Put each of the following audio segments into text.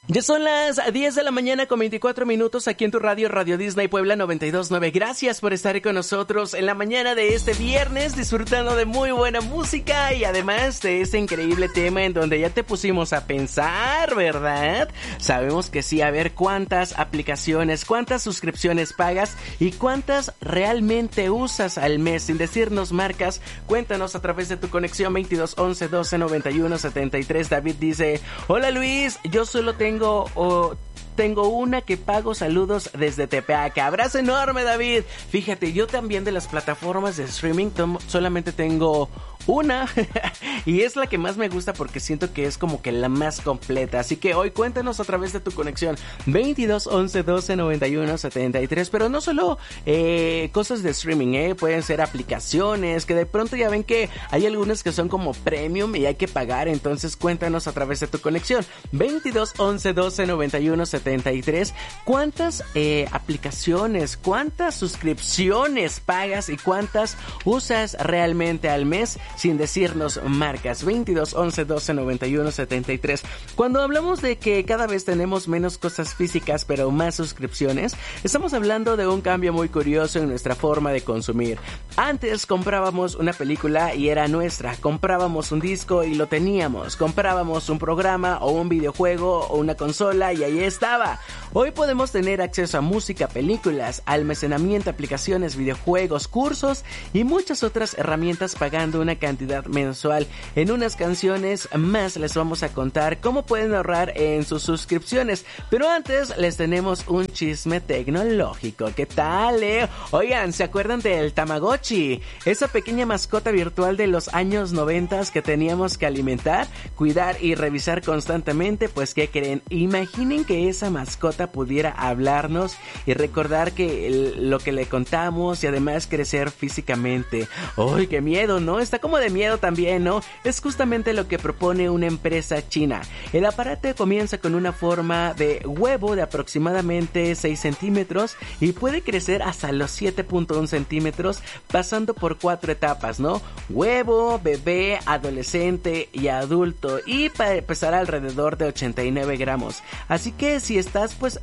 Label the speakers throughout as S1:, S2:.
S1: Ya son las 10 de la mañana con 24 minutos aquí en tu radio, Radio Disney Puebla 92.9. Gracias por estar con nosotros en la mañana de este viernes, disfrutando de muy buena música y además de este increíble tema en donde ya te pusimos a pensar, ¿verdad? Sabemos que sí, a ver cuántas aplicaciones, cuántas suscripciones pagas y cuántas realmente usas al mes. Sin decirnos marcas, cuéntanos a través de tu conexión 22 11 12 91 73. David dice: hola Luis, yo solo tengo una que pago, saludos desde Tepeaca. Abrazo enorme, David. Fíjate, yo también de las plataformas de streaming solamente tengo una y es la que más me gusta porque siento que es como que la más completa. Así que hoy cuéntanos a través de tu conexión 22 11 12 91 73. Pero no solo cosas de streaming, pueden ser aplicaciones que de pronto ya ven que hay algunas que son como premium y hay que pagar. Entonces cuéntanos a través de tu conexión 22 11 12 91 73. ¿Cuántas aplicaciones, cuántas suscripciones pagas y cuántas usas realmente al mes? Sin decirnos marcas. 22 11 12 91 73. Cuando hablamos de que cada vez tenemos menos cosas físicas pero más suscripciones, estamos hablando de un cambio muy curioso en nuestra forma de consumir. Antes comprábamos una película y era nuestra, comprábamos un disco y lo teníamos, comprábamos un programa o un videojuego o una consola y ahí estaba. Hoy podemos tener acceso a música, películas, almacenamiento, aplicaciones, videojuegos, cursos y muchas otras herramientas pagando una cantidad mensual. En unas canciones más les vamos a contar cómo pueden ahorrar en sus suscripciones, pero antes les tenemos un chisme tecnológico. ¿Qué tal, Oigan, ¿se acuerdan del Tamagotchi? Esa pequeña mascota virtual de los años 90 que teníamos que alimentar, cuidar y revisar constantemente. Pues ¿qué creen? Imaginen que esa mascota pudiera hablarnos y recordar que lo que le contamos y además crecer físicamente. ¡Uy, qué miedo!, ¿no? Está como de miedo también, ¿no? Es justamente lo que propone una empresa china. El aparato comienza con una forma de huevo de aproximadamente 6 centímetros y puede crecer hasta los 7.1 centímetros pasando por 4 etapas, ¿no? Huevo, bebé, adolescente y adulto, y pesará alrededor de 89 gramos. Así que si estás pues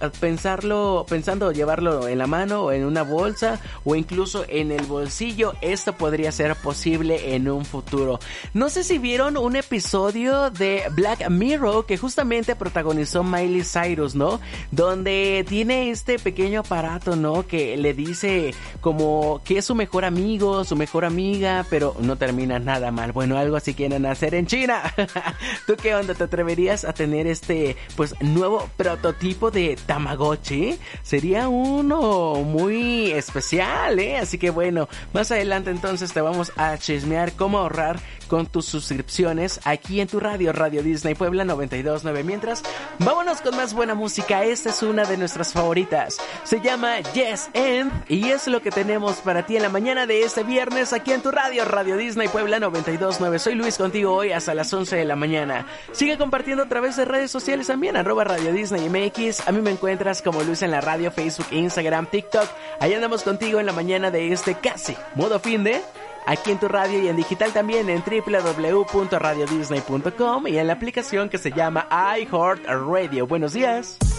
S1: pensando llevarlo en la mano o en una bolsa o incluso en el bolsillo, esto podría ser posible en un futuro. No sé si vieron un episodio de Black Mirror que justamente protagonizó Miley Cyrus, ¿no? Donde tiene este pequeño aparato, ¿no? Que le dice como que es su mejor amigo, su mejor amiga, pero no termina nada mal. Bueno, algo así quieren hacer en China. ¿Tú qué onda? ¿Te atreverías a tener este pues nuevo prototipo de Tamagotchi? Sería uno muy especial, Así que bueno, más adelante entonces te vamos a chismear cómo ahorrar con tus suscripciones aquí en tu radio, Radio Disney Puebla 92.9. Mientras, vámonos con más buena música. Esta es una de nuestras favoritas. Se llama Yes and y es lo que tenemos para ti en la mañana de este viernes aquí en tu radio, Radio Disney Puebla 92.9. Soy Luis contigo hoy hasta las 11 de la mañana. Sigue compartiendo a través de redes sociales también, @Radio Disney MX. A mí me encuentras como Luis en la radio, Facebook, Instagram, TikTok. Ahí andamos contigo en la mañana de este casi modo fin de... aquí en tu radio y en digital también en www.radiodisney.com y en la aplicación que se llama iHeartRadio. Buenos días.